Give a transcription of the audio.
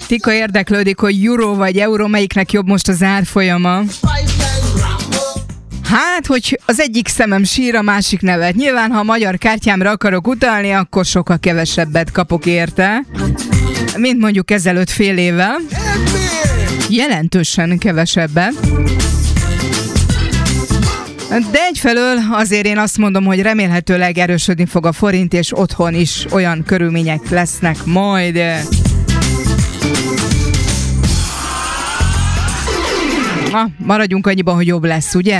Tika érdeklődik, hogy euró vagy euró, melyiknek jobb most az árfolyama. Hát, hogy az egyik szemem sír, a másik nevet. Nyilván, ha a magyar kártyámra akarok utalni, akkor sokkal kevesebbet kapok érte, mint mondjuk ezelőtt fél évvel. Jelentősen kevesebbet. De egyfelől azért én azt mondom, hogy remélhetőleg erősödni fog a forint, és otthon is olyan körülmények lesznek majd. Maradjunk annyiban, hogy jobb lesz, ugye?